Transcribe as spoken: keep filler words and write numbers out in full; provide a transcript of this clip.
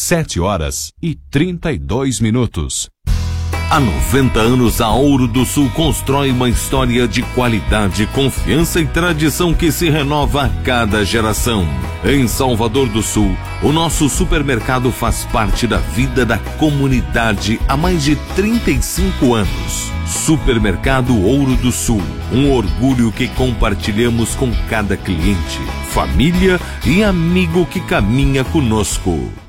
sete horas e trinta e dois minutos. Há noventa anos, a Ouro do Sul constrói uma história de qualidade, confiança e tradição que se renova a cada geração. Em Salvador do Sul, o nosso supermercado faz parte da vida da comunidade há mais de trinta e cinco anos. Supermercado Ouro do Sul, um orgulho que compartilhamos com cada cliente, família e amigo que caminha conosco.